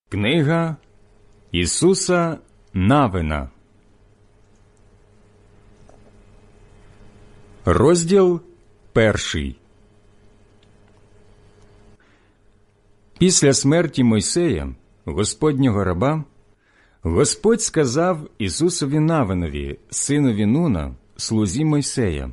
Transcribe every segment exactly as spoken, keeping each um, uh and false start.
Книга Ісуса Навина. Розділ перший. Після смерті Мойсея, Господнього раба, Господь сказав Ісусові Навинові, синові Нуна, слузі Мойсея: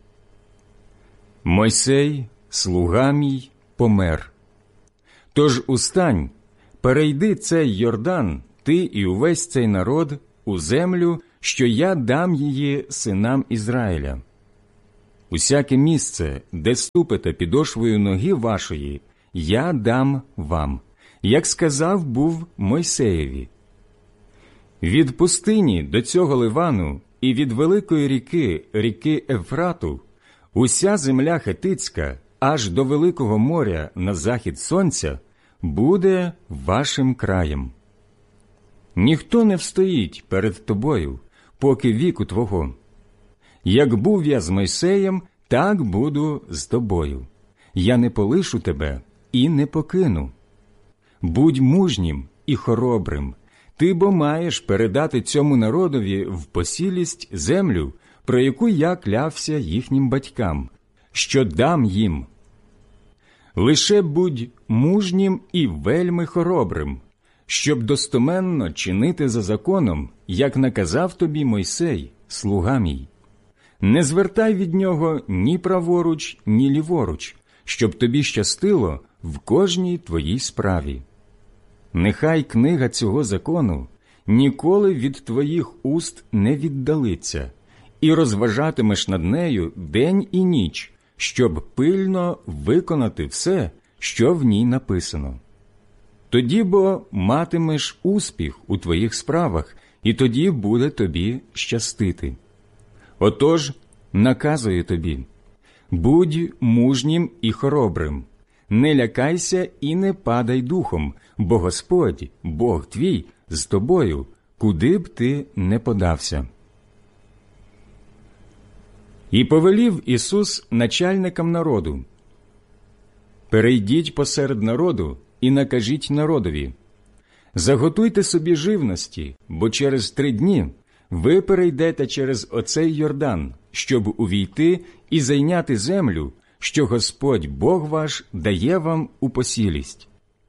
«Мойсей, слуга мій, помер. Тож устань, перейди цей Йордан, ти і увесь цей народ, у землю, що я дам її синам Ізраїля. Усяке місце, де ступите підошвою ноги вашої, я дам вам, як сказав був Мойсеєві. Від пустині до цього Ливану і від великої ріки, ріки Ефрату, уся земля хетицька, аж до Великого моря на захід сонця, буде вашим краєм. Ніхто не встоїть перед тобою, поки віку твого. Як був я з Мойсеєм, так буду з тобою. Я не полишу тебе і не покину. Будь мужнім і хоробрим, ти бо маєш передати цьому народові в посілість землю, про яку я клявся їхнім батькам, що дам їм. Лише будь мужнім і вельми хоробрим, щоб достоменно чинити за законом, як наказав тобі Мойсей, слуга мій. Не звертай від нього ні праворуч, ні ліворуч, щоб тобі щастило в кожній твоїй справі. Нехай книга цього закону ніколи від твоїх уст не віддалиться, і розважатимеш над нею день і ніч, щоб пильно виконати все, що в ній написано. Тоді бо матимеш успіх у твоїх справах, і тоді буде тобі щастити. Отож, наказую тобі, будь мужнім і хоробрим, не лякайся і не падай духом, бо Господь, Бог твій, з тобою, куди б ти не подався». І повелів Ісус начальникам народу: «Перейдіть посеред народу і накажіть народові: заготуйте собі живності, бо через три дні ви перейдете через оцей Йордан, щоб увійти і зайняти землю, що Господь Бог ваш дає вам у посілість.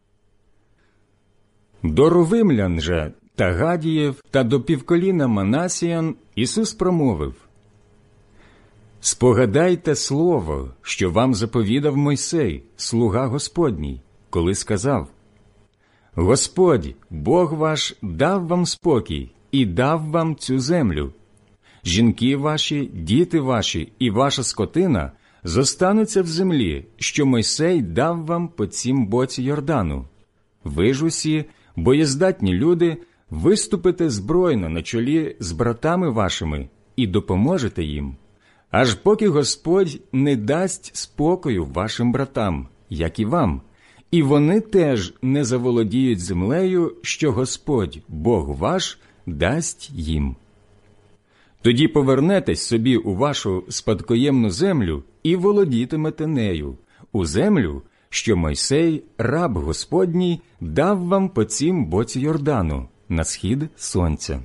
До ровимлян же та гадіїв та до півколіна Манасіян Ісус промовив: «Спогадайте слово, що вам заповідав Мойсей, слуга Господній, коли сказав: Господь, Бог ваш, дав вам спокій і дав вам цю землю. Жінки ваші, діти ваші і ваша скотина зостануться в землі, що Мойсей дав вам по цім боці Йордану. Ви ж усі, боєздатні люди, виступите збройно на чолі з братами вашими і допоможете їм, аж поки Господь не дасть спокою вашим братам, як і вам, і вони теж не заволодіють землею, що Господь, Бог ваш, дасть їм. Тоді повернетесь собі у вашу спадкоємну землю і володітимете нею, у землю, що Мойсей, раб Господній, дав вам по цім боці Йордану, на схід сонця».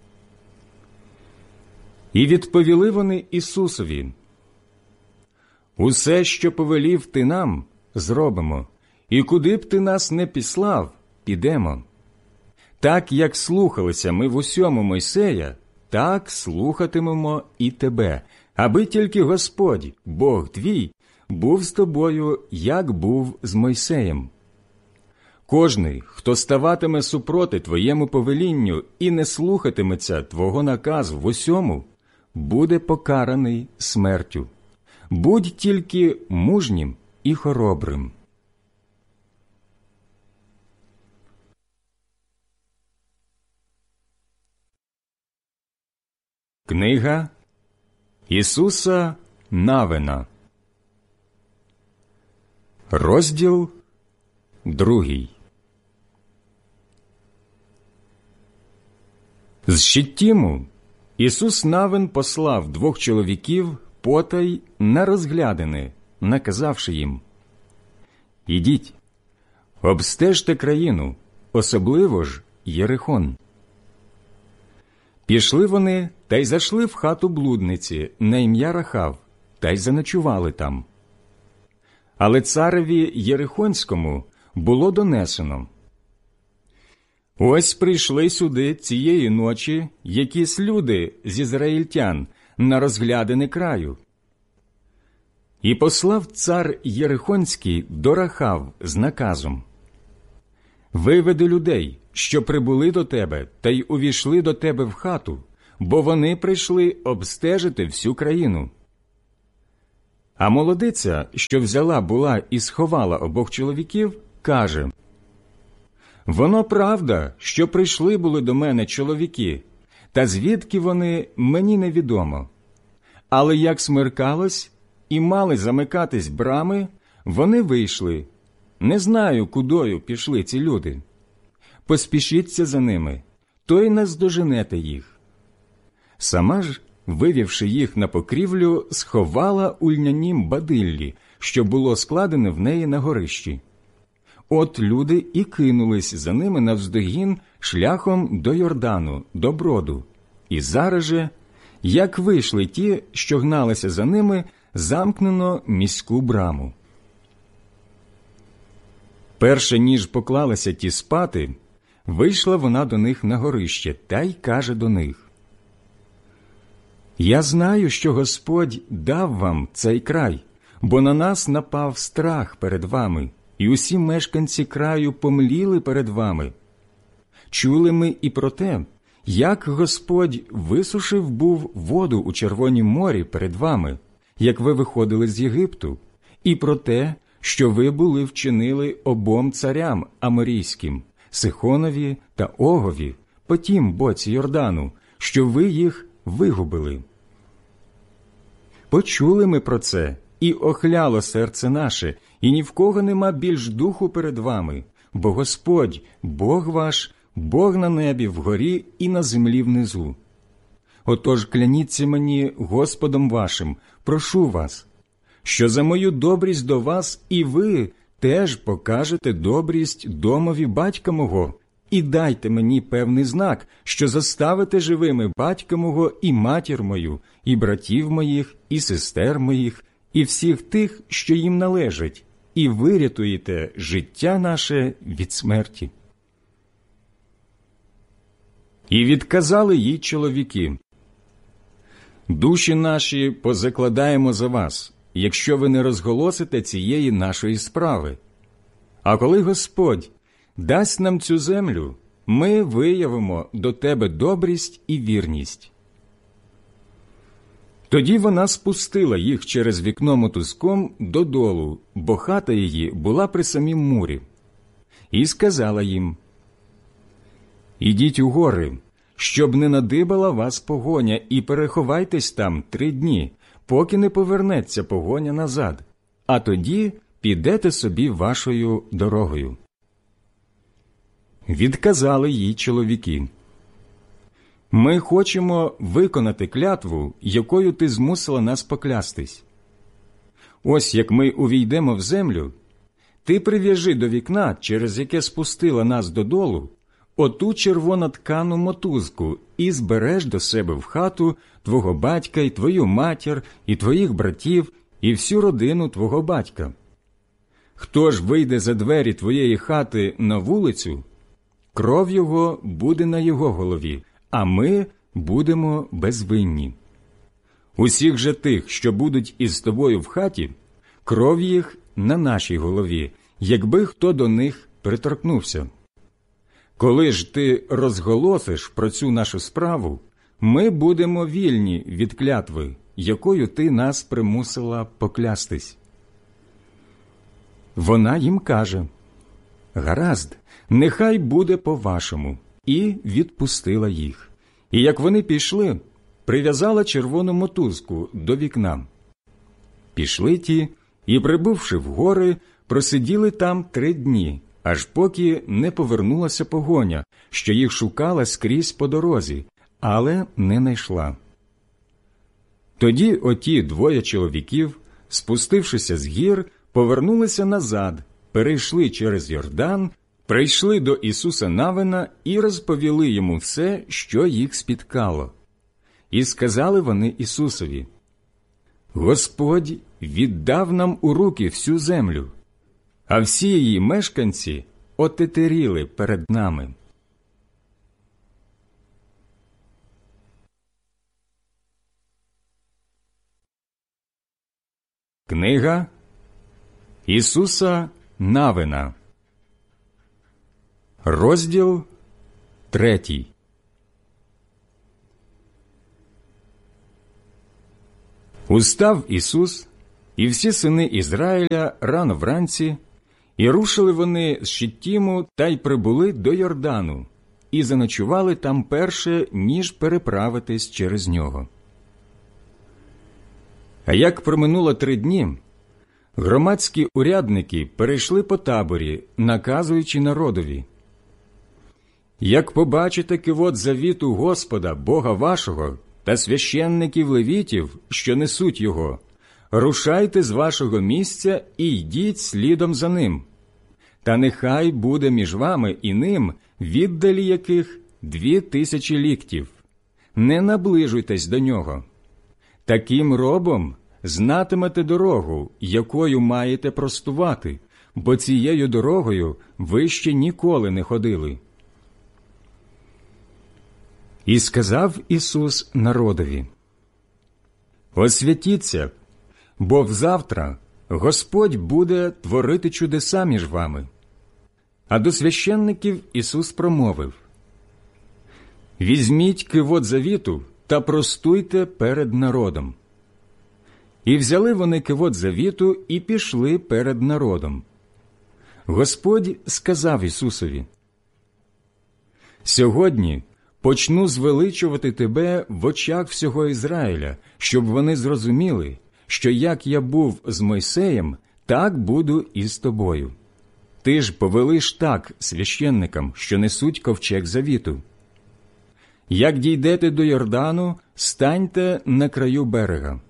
І відповіли вони Ісусові: «Усе, що повелів ти нам, зробимо, і куди б ти нас не післав, підемо. Так, як слухалися ми в усьому Мойсея, так слухатимемо і тебе, аби тільки Господь, Бог твій, був з тобою, як був з Мойсеєм. Кожний, хто ставатиме супроти твоєму повелінню і не слухатиметься твого наказу в усьому, буде покараний смертю. Будь тільки мужнім і хоробрим». Книга Ісуса Навина. Розділ другий. З Шиттіму Ісус Навин послав двох чоловіків потай на розглядини, наказавши їм: «Ідіть, обстежте країну, особливо ж Єрихон. Пішли вони та й зайшли в хату блудниці на ім'я Рахав, та й заночували там. Але цареві Єрихонському було донесено: ось прийшли сюди цієї ночі якісь люди з ізраїльтян на розглядини краю. І послав цар Єрихонський до Рахав з наказом: виведи людей, що прибули до тебе, та й увійшли до тебе в хату, бо вони прийшли обстежити всю країну. А молодиця, що взяла була і сховала обох чоловіків, каже: воно правда, що прийшли були до мене чоловіки, та звідки вони, мені невідомо. Але як смеркалось і мали замикатись брами, вони вийшли. Не знаю, кудою пішли ці люди. Поспішіться за ними, то й наздоженете їх. Сама ж, вивівши їх на покрівлю, сховала у льнянім бадиллі, що було складене в неї на горищі. От люди і кинулись за ними навздогін шляхом до Йордану, до броду. І зараз же, як вийшли ті, що гналися за ними, замкнено міську браму. Перше, ніж поклалися ті спати, вийшла вона до них на горище та й каже до них: «Я знаю, що Господь дав вам цей край, бо на нас напав страх перед вами, і усі мешканці краю помліли перед вами. Чули ми і про те, як Господь висушив був воду у Червонім морі перед вами, як ви виходили з Єгипту, і про те, що ви були вчинили обом царям аморійським, Сихонові та Огові, по тім боці Йордану, що ви їх вигубили. Почули ми про це, і охляло серце наше, і ні в кого нема більш духу перед вами, бо Господь, Бог ваш, Бог на небі вгорі і на землі внизу. Отож кляніться мені Господом вашим, прошу вас, що за мою добрість до вас і ви теж покажете добрість домові батька мого, і дайте мені певний знак, що заставите живими батька мого і матір мою, і братів моїх, і сестер моїх, і всіх тих, що їм належать, і вирятуєте життя наше від смерті». І відказали їй чоловіки: «Душі наші позакладаємо за вас, якщо ви не розголосите цієї нашої справи. А коли Господь дасть нам цю землю, ми виявимо до тебе добрість і вірність». Тоді вона спустила їх через вікно мотузком додолу, бо хата її була при самім мурі, і сказала їм: «Ідіть у гори, щоб не надибала вас погоня, і переховайтесь там три дні, поки не повернеться погоня назад, а тоді підете собі вашою дорогою». Відказали їй чоловіки: «Ми хочемо виконати клятву, якою ти змусила нас поклястись. Ось як ми увійдемо в землю, ти прив'яжи до вікна, через яке спустила нас додолу, оту червоноткану мотузку і збереш до себе в хату твого батька і твою матір, і твоїх братів, і всю родину твого батька. Хто ж вийде за двері твоєї хати на вулицю, кров його буде на його голові, а ми будемо безвинні. Усіх же тих, що будуть із тобою в хаті, кров їх на нашій голові, якби хто до них приторкнувся. Коли ж ти розголосиш про цю нашу справу, ми будемо вільні від клятви, якою ти нас примусила поклястись». Вона їм каже: «Гаразд, нехай буде по-вашому», і відпустила їх. І як вони пішли, прив'язала червону мотузку до вікна. Пішли ті, і, прибувши в гори, просиділи там три дні, аж поки не повернулася погоня, що їх шукала скрізь по дорозі, але не найшла. Тоді оті двоє чоловіків, спустившися з гір, повернулися назад, перейшли через Йордан, прийшли до Ісуса Навина і розповіли йому все, що їх спіткало. І сказали вони Ісусові: «Господь віддав нам у руки всю землю, а всі її мешканці отетеріли перед нами». Книга Ісуса Навина, розділ третій. Устав Ісус і всі сини Ізраїля рано вранці, і рушили вони з Шиттіму та й прибули до Йордану, і заночували там перше, ніж переправитись через нього. А як проминуло три дні, громадські урядники перейшли по таборі, наказуючи народові: «Як побачите кивот завіту Господа, Бога вашого, та священників левітів, що несуть його, рушайте з вашого місця і йдіть слідом за ним. Та нехай буде між вами і ним, віддалі яких дві тисячі ліктів. Не наближуйтесь до нього. Таким робом знатимете дорогу, якою маєте простувати, бо цією дорогою ви ще ніколи не ходили». І сказав Ісус народові: «Освятіться, бо взавтра Господь буде творити чудеса між вами». А до священників Ісус промовив: «Візьміть кивот завіту та простуйте перед народом». І взяли вони кивот завіту і пішли перед народом. Господь сказав Ісусові: «Сьогодні почну звеличувати тебе в очах всього Ізраїля, щоб вони зрозуміли, що як я був з Мойсеєм, так буду і з тобою. Ти ж повелиш так священникам, що несуть ковчег завіту. Як дійдете до Йордану, станьте на краю берега».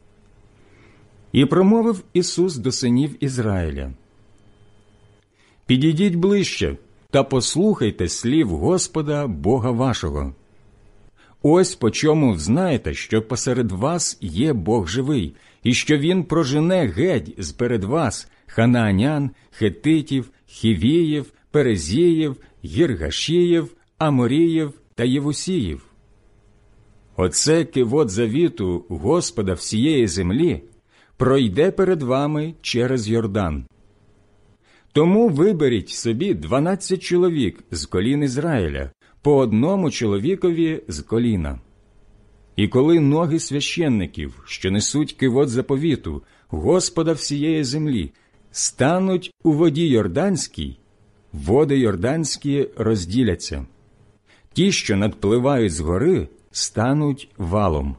І промовив Ісус до синів Ізраїля: «Підійдіть ближче та послухайте слів Господа Бога вашого. Ось по чому знаєте, що посеред вас є Бог живий, і що Він прожене геть зперед вас ханаанян, хетитів, хівіїв, перезіїв, гіргашіїв, аморіїв та євусіїв. Оце кивот завіту Господа всієї землі пройде перед вами через Йордан. Тому виберіть собі дванадцять чоловік з колін Ізраїля, по одному чоловікові з коліна. І коли ноги священників, що несуть кивот заповіту Господа всієї землі, стануть у воді Йорданській, води Йорданські розділяться. Ті, що надпливають з гори, стануть валом.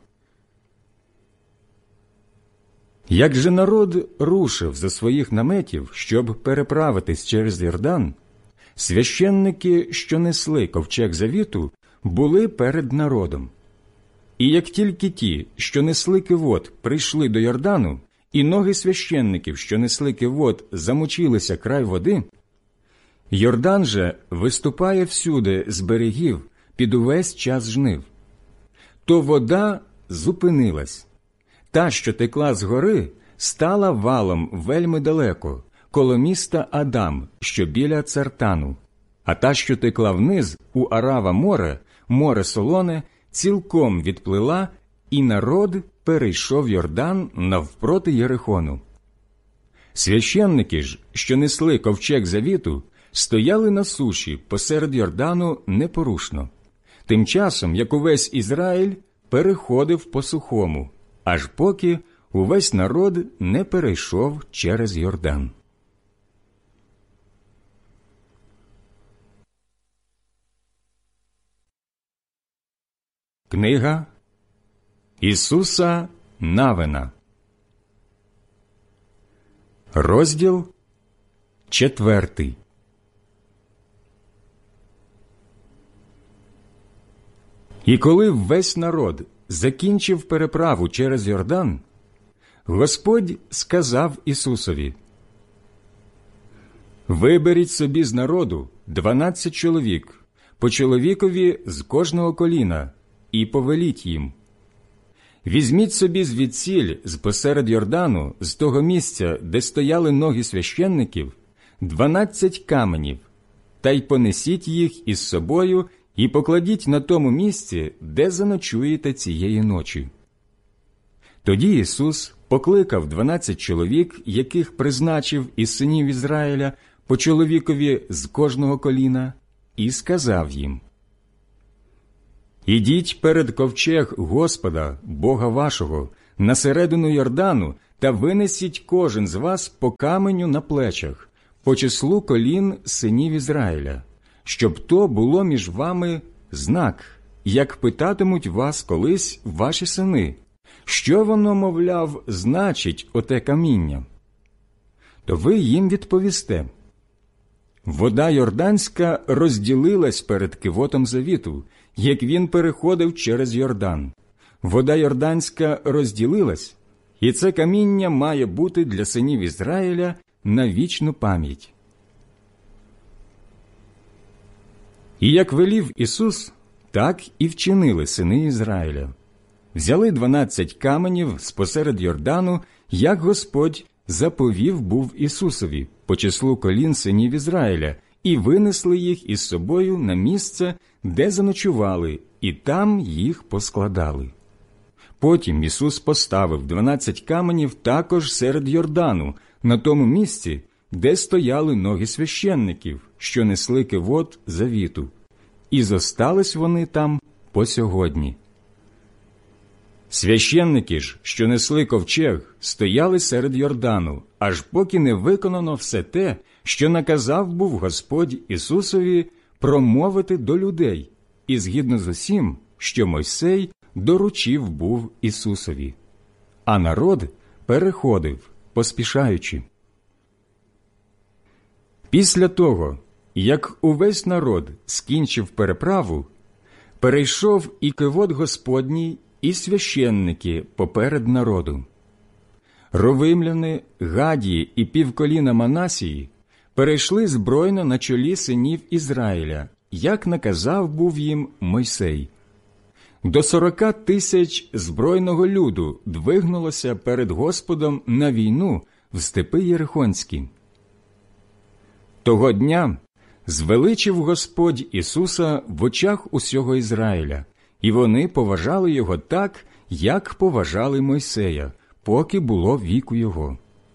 Як же народ рушив зі своїх наметів, щоб переправитись через Йордан, священники, що несли ковчег завіту, були перед народом. І як тільки ті, що несли кивот, прийшли до Йордану, і ноги священників, що несли кивот, замочилися край води, Йордан же виступає всюди з берегів під увесь час жнив, то вода зупинилась. Та, що текла з гори, стала валом вельми далеко, коло міста Адам, що біля Цартану, а та, що текла вниз у Арава море, море солоне, цілком відплила, і народ перейшов Йордан навпроти Єрихону. Священники ж, що несли ковчег завіту, стояли на суші посеред Йордану непорушно, тим часом, як увесь Ізраїль переходив по сухому, аж поки увесь народ не перейшов через Йордан. Книга Ісуса Навина, розділ четвертий. І коли весь народ закінчив переправу через Йордан, Господь сказав Ісусові: Виберіть собі з народу дванадцять чоловік, по чоловікові з кожного коліна, і повеліть їм. Візьміть собі звідсіль, з посеред Йордану, з того місця, де стояли ноги священників, дванадцять каменів, та й понесіть їх із собою і покладіть на тому місці, де заночуєте цієї ночі. Тоді Ісус покликав дванадцять чоловік, яких призначив із синів Ізраїля, по чоловікові з кожного коліна, і сказав їм: «Ідіть перед ковчег Господа, Бога вашого, на середину Йордану, та винесіть кожен з вас по каменю на плечах, по числу колін синів Ізраїля, щоб то було між вами знак, як питатимуть вас колись ваші сини, що воно, мовляв, значить оте каміння. То ви їм відповісте: вода Йорданська розділилась перед кивотом завіту, як він переходив через Йордан. Вода Йорданська розділилась, і це каміння має бути для синів Ізраїля на вічну пам'ять». І як велів Ісус, так і вчинили сини Ізраїля. Взяли дванадцять каменів спосеред Йордану, як Господь заповів був Ісусові, по числу колін синів Ізраїля, і винесли їх із собою на місце, де заночували, і там їх поскладали. Потім Ісус поставив дванадцять каменів також серед Йордану, на тому місці, де стояли ноги священників, що несли кивот завіту, і зостались вони там по сьогодні. Священники ж, що несли ковчег, стояли серед Йордану, аж поки не виконано все те, що наказав був Господь Ісусові промовити до людей, і згідно з усім, що Мойсей доручив був Ісусові. А народ переходив, поспішаючи. Після того, як увесь народ скінчив переправу, перейшов і кивот Господній, і священники поперед народу. Ровимляни, Гадії і півколіна Манасії перейшли збройно на чолі синів Ізраїля, як наказав був їм Мойсей. До сорока тисяч збройного люду двигнулося перед Господом на війну в степи Єрихонські. Того дня звеличив Господь Ісуса в очах усього Ізраїля, і вони поважали його так, як поважали Мойсея, поки було віку його.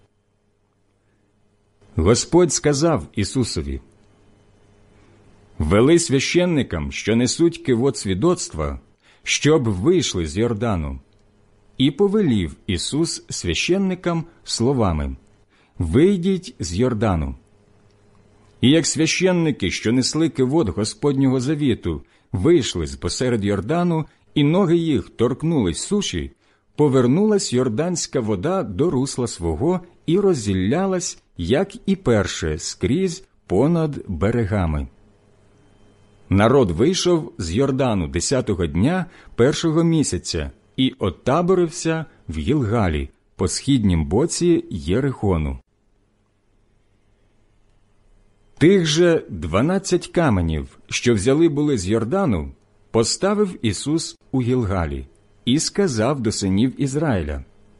Господь сказав Ісусові: «Вели священникам, що несуть кивот свідоцтва, щоб вийшли з Йордану». І повелів Ісус священникам словами: «Вийдіть з Йордану». І як священники, що несли кивот Господнього завіту, вийшли з посеред Йордану, і ноги їх торкнулись суші, повернулась йорданська вода до русла свого і роззіллялась, як і перше, скрізь понад берегами. Народ вийшов з Йордану десятого дня першого місяця і отаборився в Гілгалі, по східнім боці Єрихону. Тих же дванадцять каменів, що взяли були з Йордану, поставив Ісус у Гілгалі і сказав до синів Ізраїля: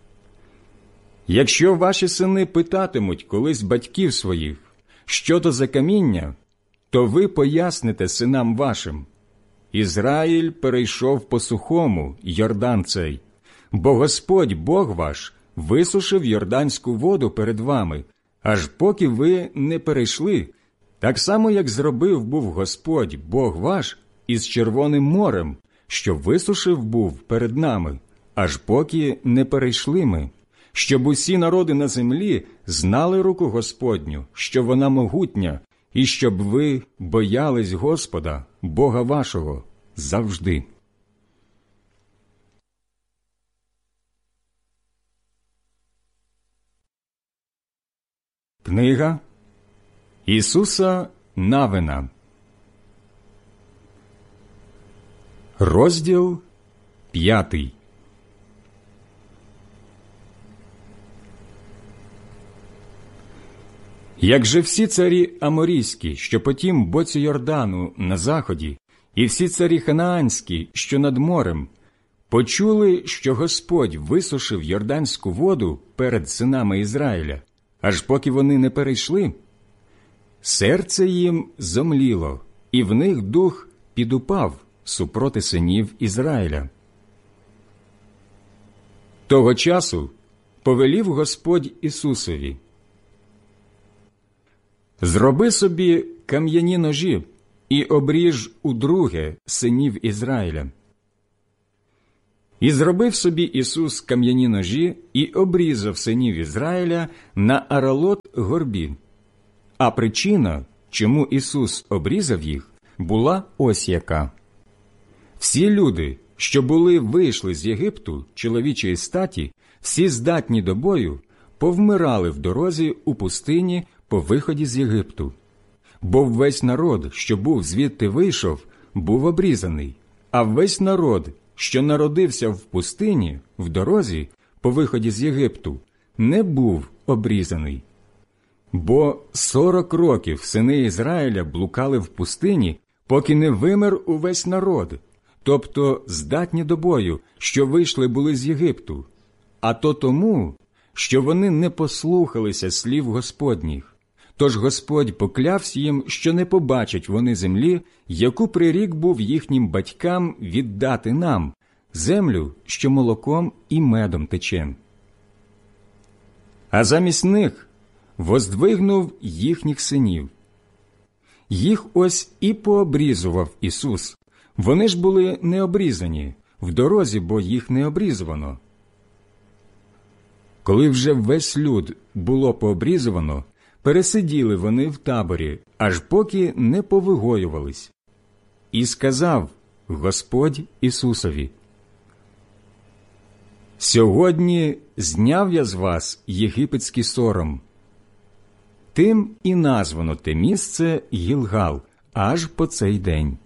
«Якщо ваші сини питатимуть колись батьків своїх, що то за каміння, то ви поясните синам вашим: Ізраїль перейшов по сухому Йордан цей, бо Господь Бог ваш висушив йорданську воду перед вами, аж поки ви не перейшли, так само, як зробив був Господь Бог ваш із Червоним морем, що висушив був перед нами, аж поки не перейшли ми, щоб усі народи на землі знали руку Господню, що вона могутня, і щоб ви боялись Господа, Бога вашого, завжди». Книга Ісуса Навина, розділ п'ятий. Як же всі царі аморійські, що по тім боці Йордану на заході, і всі царі ханаанські, що над морем, почули, що Господь висушив йорданську воду перед синами Ізраїля, аж поки вони не перейшли, серце їм зомліло, і в них дух підупав супроти синів Ізраїля. Того часу повелів Господь Ісусові: «Зроби собі кам'яні ножі і обріж удруге синів Ізраїля». І зробив собі Ісус кам'яні ножі і обрізав синів Ізраїля на Аралот-горбі. А причина, чому Ісус обрізав їх, була ось яка. Всі люди, що були вийшли з Єгипту чоловічої статі, всі здатні до бою, повмирали в дорозі у пустині по виході з Єгипту. Бо весь народ, що був звідти вийшов, був обрізаний, а весь народ, що народився в пустині, в дорозі, по виході з Єгипту, не був обрізаний. Бо сорок років сини Ізраїля блукали в пустині, поки не вимер увесь народ, тобто здатні до бою, що вийшли були з Єгипту, а то тому, що вони не послухалися слів Господніх. Тож Господь поклявся їм, що не побачать вони землі, яку прирік був їхнім батькам віддати нам, землю, що молоком і медом тече. А замість них воздвигнув їхніх синів. Їх ось і пообрізував Ісус. Вони ж були не обрізані, в дорозі, бо їх не обрізувано. Коли вже весь люд було пообрізувано, пересиділи вони в таборі, аж поки не повигоювались. І сказав Господь Ісусові: «Сьогодні зняв я з вас єгипетський сором». Тим і названо те місце Гілгал аж по цей день.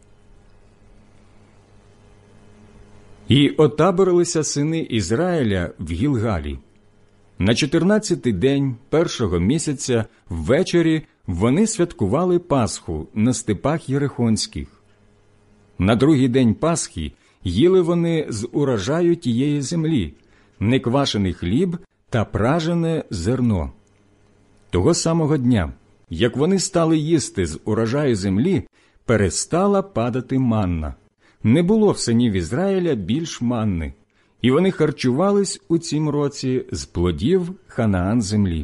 І отаборилися сини Ізраїля в Гілгалі. На чотирнадцятий день першого місяця ввечері вони святкували Пасху на степах Єрихонських. На другий день Пасхи їли вони з урожаю тієї землі неквашений хліб та пражене зерно. Того самого дня, як вони стали їсти з урожаю землі, перестала падати манна. Не було в синів Ізраїля більш манни, і вони харчувались у цім році з плодів Ханаан землі.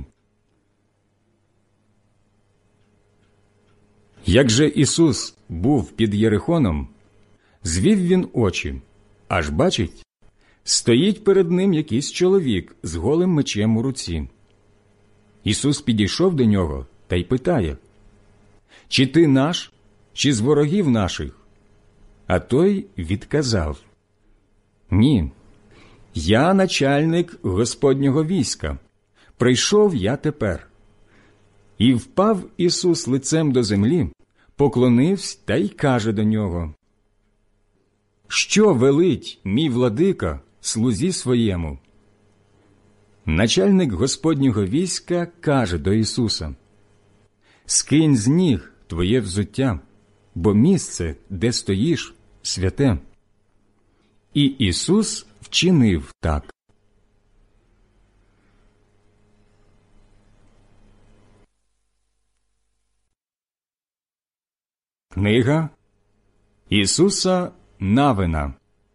Як же Ісус був під Єрихоном, звів він очі, аж бачить, стоїть перед ним якийсь чоловік з голим мечем у руці. Ісус підійшов до нього та й питає: «Чи ти наш, чи з ворогів наших?» А той відказав: «Ні, я начальник Господнього війська, прийшов я тепер». І впав Ісус лицем до землі, поклонився та й каже до нього: «Що велить мій владика слузі своєму?» Начальник Господнього війська каже до Ісуса: «Скинь з ніг твоє взуття, бо місце, де стоїш, святе». І Ісус вчинив так. Книга Ісуса Навина,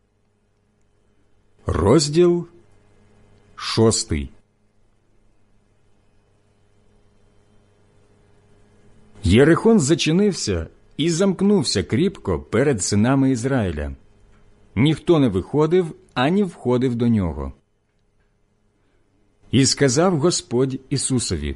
розділ шостий. Єрихон зачинився і замкнувся кріпко перед синами Ізраїля. Ніхто не виходив, ані входив до нього. І сказав Господь Ісусові: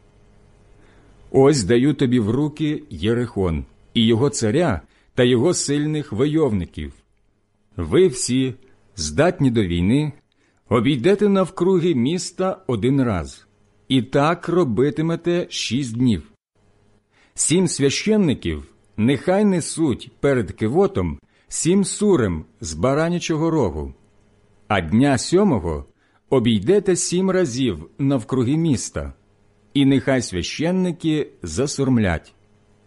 «Ось даю тобі в руки Єрихон, і його царя та його сильних войовників. Ви всі, здатні до війни, обійдете навкруги міста один раз, і так робитимете шість днів. Сім священників нехай несуть перед кивотом сім сурем з баранячого рогу, а дня сьомого обійдете сім разів навкруги міста. і нехай священники засурмлять.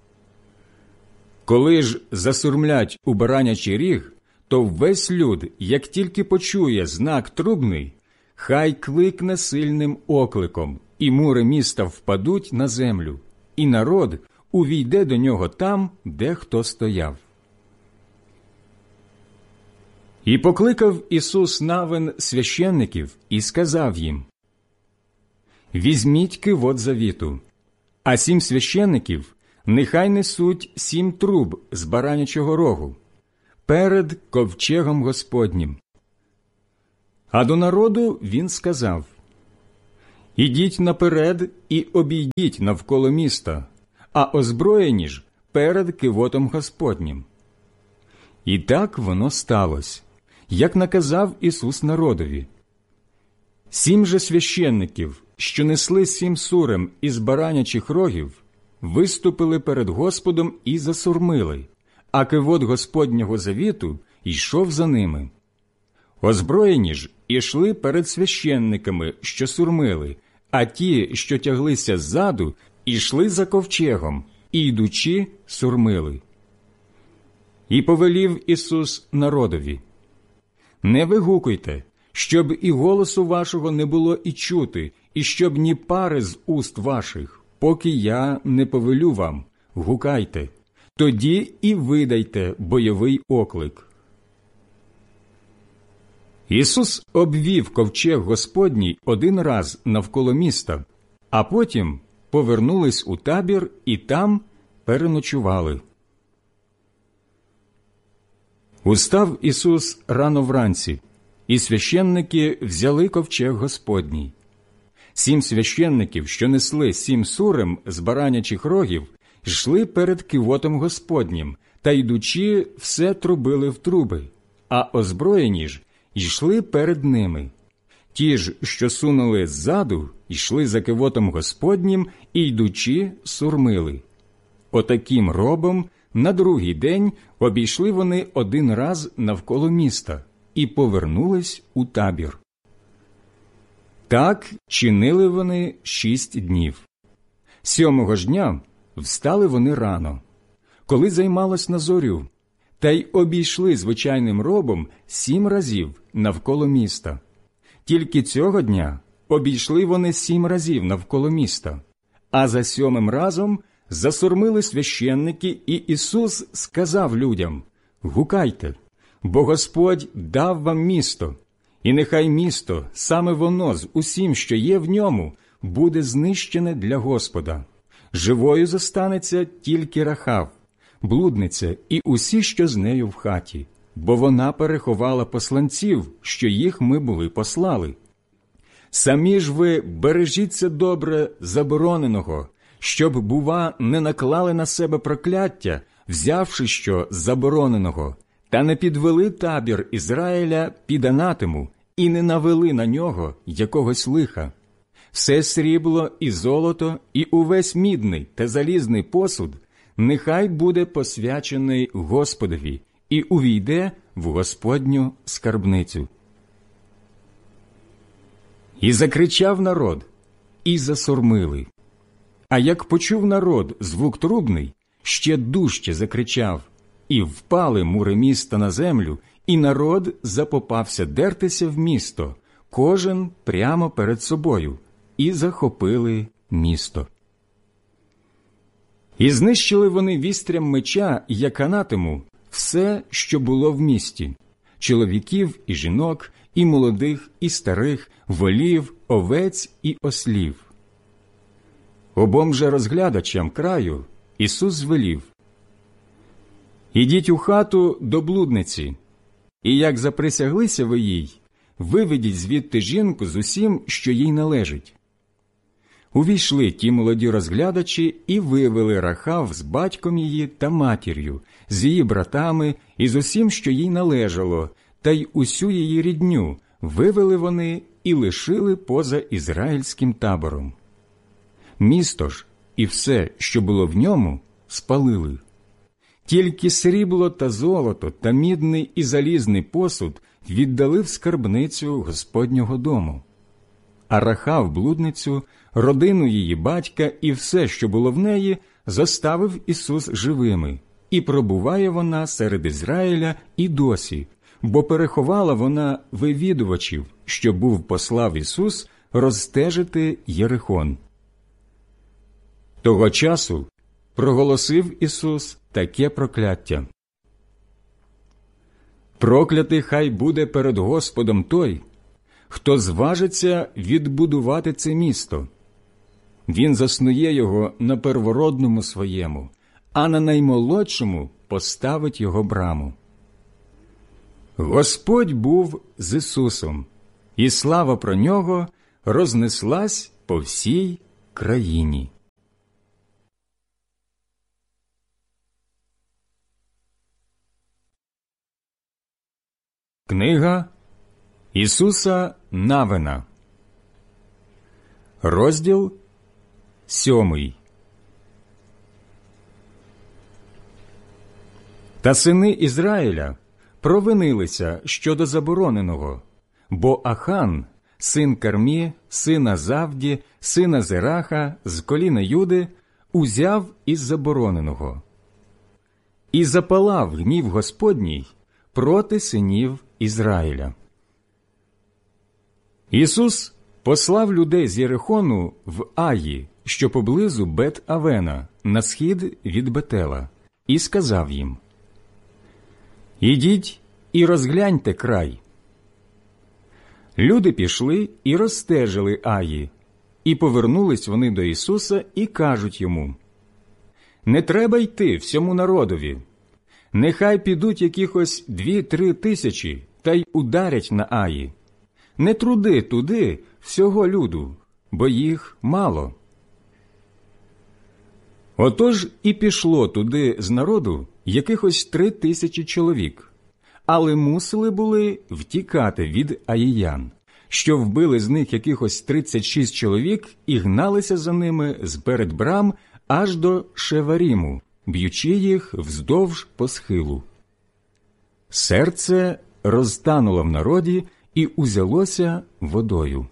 Коли ж засурмлять у баранячий ріг, то весь люд, як тільки почує знак трубний, хай кликне сильним окликом, і мури міста впадуть на землю, і народ увійде до нього там, де хто стояв. І покликав Ісус навин священників і сказав їм: «Візьміть кивот завіту, а сім священників нехай несуть сім труб з баранячого рогу перед ковчегом Господнім». А до народу він сказав: «Ідіть наперед і обійдіть навколо міста, а озброєні ж перед кивотом Господнім». І так воно сталося, як наказав Ісус народові. Сім же священників, що несли сім сурем із баранячих рогів, виступили перед Господом і засурмили, а кивот Господнього завіту йшов за ними. Озброєні ж ішли перед священниками, що сурмили, а ті, що тяглися ззаду, ішли за ковчегом, і, йдучи, сурмили. І повелів Ісус народові: «Не вигукуйте, щоб і голосу вашого не було і чути, і щоб ні пари з уст ваших, поки я не повелю вам, гукайте, тоді і видайте бойовий оклик». Ісус обвів ковчег Господній один раз навколо міста, а потім повернулись у табір і там переночували. Устав Ісус рано вранці, і священники взяли ковчег Господній. Сім священників, що несли сім сурем з баранячих рогів, йшли перед кивотом Господнім, та, йдучи, все трубили в труби, а озброєні ж йшли перед ними. Ті ж, що сунули ззаду, йшли за кивотом Господнім і, йдучи, сурмили. Отаким робом на другий день обійшли вони один раз навколо міста і повернулись у табір. Так чинили вони шість днів. Сьомого ж дня встали вони рано, коли займалось на зорю, та й обійшли звичайним робом сім разів навколо міста. Тільки цього дня обійшли вони сім разів навколо міста, а за сьомим разом засурмили священники, і Ісус сказав людям: «Гукайте, бо Господь дав вам місто, і нехай місто, саме воно з усім, що є в ньому, буде знищене для Господа. Живою зостанеться тільки Рахав, блудниця і усі, що з нею в хаті, бо вона переховала посланців, що їх ми були послали. Самі ж ви бережіться добре забороненого, щоб, бува, не наклали на себе прокляття, взявши що забороненого, та не підвели табір Ізраїля під анатему і не навели на нього якогось лиха. Все срібло і золото, і увесь мідний та залізний посуд нехай буде посвячений Господові і увійде в Господню скарбницю». І закричав народ, і засурмили. А як почув народ звук трубний, ще дужче закричав, і впали мури міста на землю, і народ запопався дертися в місто, кожен прямо перед собою, і захопили місто. І знищили вони вістрям меча, як анатему, все, що було в місті, чоловіків і жінок, і молодих, і старих, волів, овець і ослів. Обом же розглядачам краю Ісус звелів: «Ідіть у хату до блудниці, і як заприсяглися ви їй, виведіть звідти жінку з усім, що їй належить». Увійшли ті молоді розглядачі і вивели Рахав з батьком її та матір'ю, з її братами і з усім, що їй належало, та й усю її рідню вивели вони і лишили поза ізраїльським табором. Місто ж і все, що було в ньому, спалили. Тільки срібло та золото та мідний і залізний посуд віддали в скарбницю Господнього дому. а Рахав, блудницю, родину її батька і все, що було в неї, зоставив Ісус живими, і пробуває вона серед Ізраїля і досі, бо переховала вона вивідувачів, що був послав Ісус розстежити Єрихон. Того часу проголосив Ісус таке прокляття: «Проклятий хай буде перед Господом той, хто зважиться відбудувати це місто. Він заснує його на первородному своєму, а на наймолодшому поставить його браму». Господь був з Ісусом, і слава про нього рознеслась по всій країні. Книга Ісуса Навина, розділ сьомий. Та сини Ізраїля провинилися щодо забороненого, бо Ахан, син Кармі, сина Завді, сина Зераха, з коліна Юди, узяв із забороненого. І запалав гнів Господній проти синів Ізраїля. Ісус послав людей з Єрихону в Аї, що поблизу Бет-Авена, на схід від Бетела, і сказав їм: «Ідіть і розгляньте край». Люди пішли і розстежили Аї, і повернулись вони до Ісуса і кажуть йому: «Не треба йти всьому народові. Нехай підуть якихось дві-три тисячі, та й ударять на Аї. Не труди туди всього люду, бо їх мало». Отож і пішло туди з народу якихось три тисячі чоловік, але мусили були втікати від аїян, що вбили з них якихось тридцять шість чоловік і гналися за ними зперед брам аж до Шеваріму, б'ючи їх вздовж по схилу. Серце розтануло в народі і узялося водою.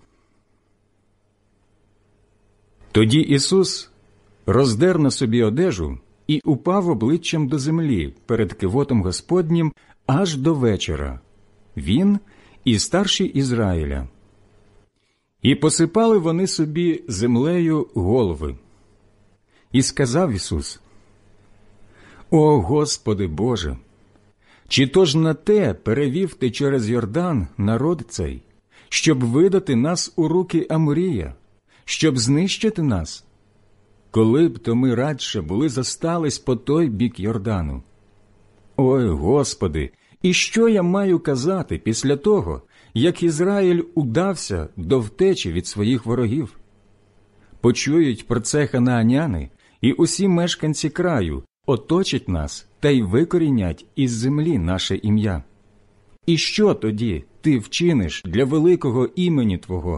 Тоді Ісус роздер на собі одежу і упав обличчям до землі перед кивотом Господнім аж до вечора, він і старші Ізраїля. І посипали вони собі землею голови. І сказав Ісус: «О Господи Боже, чи то ж на те перевів Ти через Йордан народ цей, щоб видати нас у руки Аморія, щоб знищити нас? Коли б то ми радше були зостались по той бік Йордану. Ой, Господи, і що я маю казати після того, як Ізраїль удався до втечі від своїх ворогів? Почують про це ханааняни, і усі мешканці краю оточать нас та й викорінять із землі наше ім'я. І що тоді Ти вчиниш для великого імені Твого?»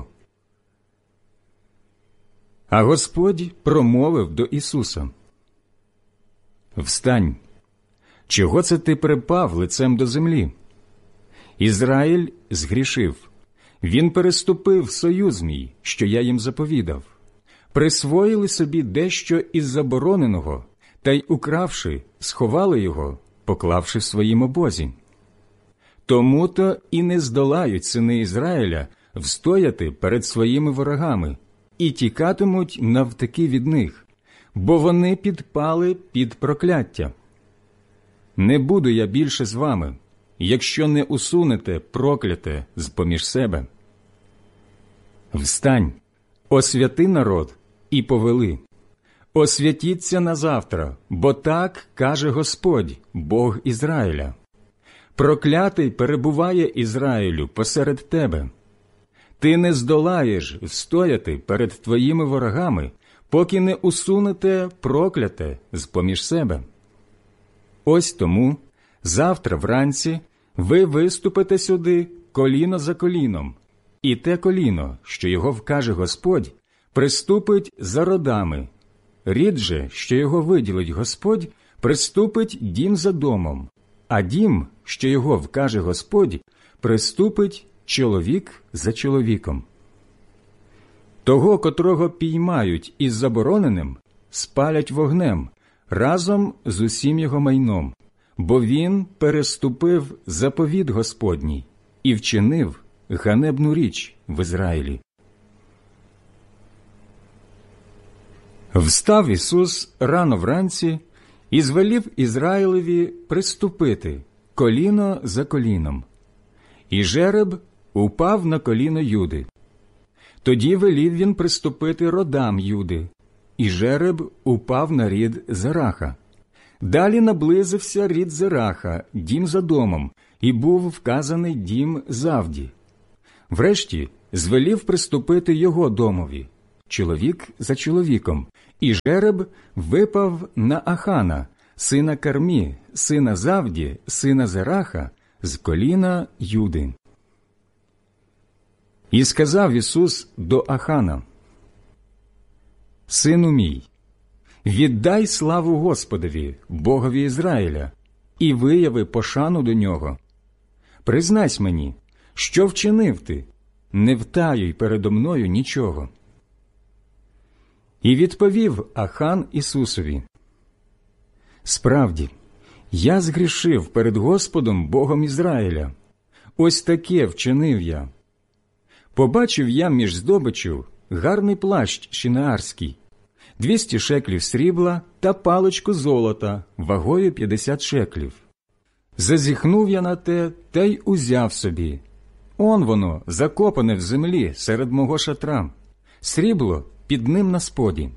А Господь промовив до Ісуса: «Встань! Чого це ти припав лицем до землі? Ізраїль згрішив. Він переступив союз мій, що я їм заповідав. Присвоїли собі дещо із забороненого, та й, укравши, сховали його, поклавши в своїм обозі. Тому-то і не здолають сини Ізраїля встояти перед своїми ворогами, і тікатимуть навтаки від них, бо вони підпали під прокляття. Не буду я більше з вами, якщо не усунете прокляте з-поміж себе. Встань, освяти народ і повели. Освятіться назавтра, бо так каже Господь, Бог Ізраїля. Проклятий перебуває Ізраїлю посеред тебе. Ти не здолаєш встояти перед твоїми ворогами, поки не усунете прокляте з-поміж себе. Ось тому завтра вранці ви виступите сюди коліно за коліном, і те коліно, що його вкаже Господь, приступить за родами. Рід же, що його виділить Господь, приступить дім за домом, а дім, що його вкаже Господь, приступить чоловік за чоловіком. Того, котрого піймають із забороненим, спалять вогнем разом з усім його майном, бо він переступив заповіт Господній і вчинив ганебну річ в Ізраїлі. Встав Ісус рано вранці і звелів Ізраїлеві приступити коліно за коліном. І жереб упав на коліно Юди. Тоді велів він приступити родам Юди, і жереб упав на рід Зераха. Далі наблизився рід Зераха, дім за домом, і був вказаний дім Завді. Врешті звелів приступити його домові, чоловік за чоловіком, і жереб випав на Ахана, сина Кармі, сина Завді, сина Зераха, з коліна Юди. І сказав Ісус до Ахана: «Сину мій, віддай славу Господові, Богові Ізраїля, і вияви пошану до Нього. Признайся мені, що вчинив ти, не втаюй передо мною нічого». І відповів Ахан Ісусові: «Справді, я згрішив перед Господом Богом Ізраїля. Ось таке вчинив я. Побачив я між здобичю гарний плащ шинеарський, двісті шеклів срібла та паличку золота вагою п'ятдесят шеклів. Зазіхнув я на те та й узяв собі. Он воно, закопане в землі серед мого шатра, срібло під ним на споді».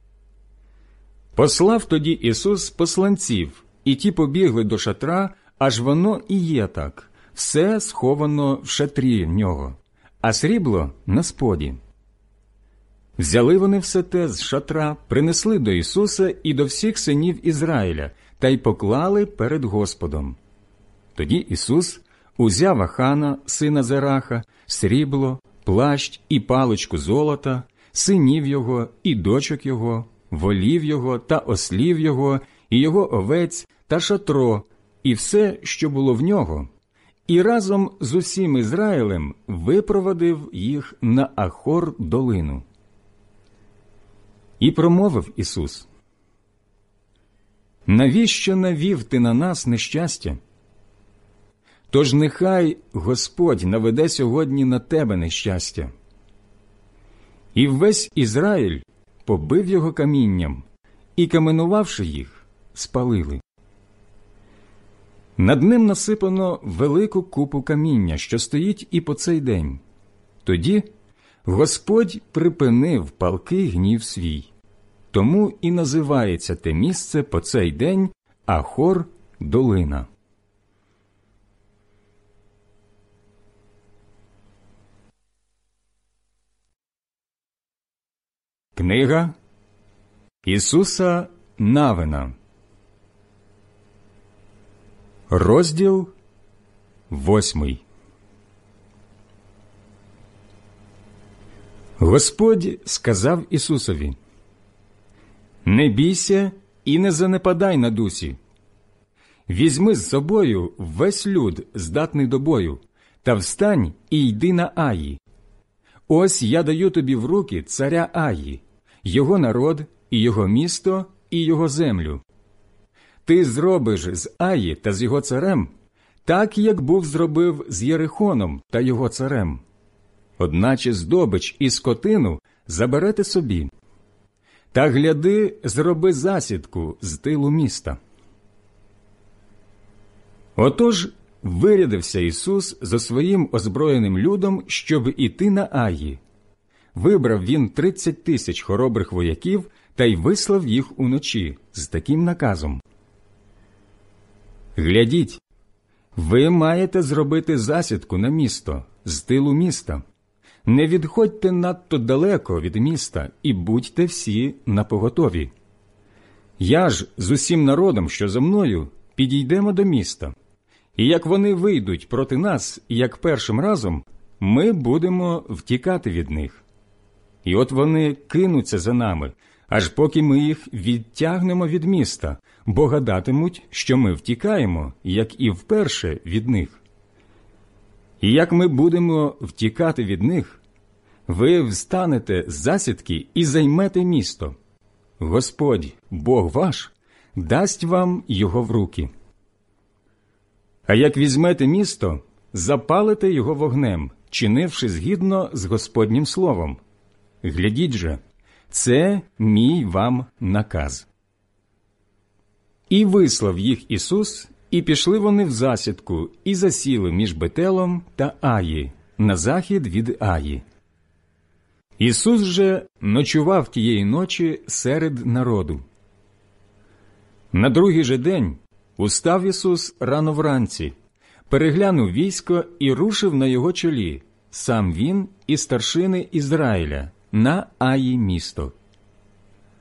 Послав тоді Ісус посланців, і ті побігли до шатра, аж воно і є так, все сховано в шатрі в нього, а срібло на споді. Взяли вони все те з шатра, принесли до Ісуса і до всіх синів Ізраїля, та й поклали перед Господом. Тоді Ісус узяв Ахана, сина Зераха, срібло, плащ і паличку золота, синів його і дочок його, волів його та ослів його, і його овець та шатро, і все, що було в нього, і разом з усім Ізраїлем випровадив їх на Ахор долину. І промовив Ісус: «Навіщо навів ти на нас нещастя? Тож нехай Господь наведе сьогодні на тебе нещастя». І весь Ізраїль побив його камінням, і, каменувавши їх, спалили. Над ним насипано велику купу каміння, що стоїть і по цей день. Тоді Господь припинив палкий гнів свій. Тому і називається те місце по цей день Ахор долина. Книга Ісуса Навина, розділ восьмий. Господь сказав Ісусові: «Не бійся і не занепадай на дусі. Візьми з собою весь люд, здатний до бою, та встань і йди на Аї. Ось я даю тобі в руки царя Аї, його народ, і його місто, і його землю. Ти зробиш з Аї та з його царем так, як був зробив з Єрихоном та його царем. Одначе здобич і скотину заберете собі. Та гляди, зроби засідку з тилу міста». Отож вирядився Ісус за своїм озброєним людом, щоб іти на Аї. Вибрав він тридцять тисяч хоробрих вояків та й вислав їх уночі з таким наказом: «Глядіть, ви маєте зробити засідку на місто з тилу міста. Не відходьте надто далеко від міста і будьте всі напоготові. Я ж з усім народом, що за мною, підійдемо до міста. І як вони вийдуть проти нас, як першим разом, ми будемо втікати від них. І от вони кинуться за нами, аж поки ми їх відтягнемо від міста, бо гадатимуть, що ми втікаємо, як і вперше від них. І як ми будемо втікати від них, ви встанете з засідки і займете місто. Господь, Бог ваш, дасть вам його в руки. А як візьмете місто, запалите його вогнем, чинивши згідно з Господнім словом. Глядіть же, це мій вам наказ». І вислав їх Ісус, і пішли вони в засідку, і засіли між Бетелом та Аї, на захід від Аї. Ісус же ночував тієї ночі серед народу. На другий же день устав Ісус рано вранці, переглянув військо і рушив на його чолі, сам він і старшини Ізраїля, на Аї місто.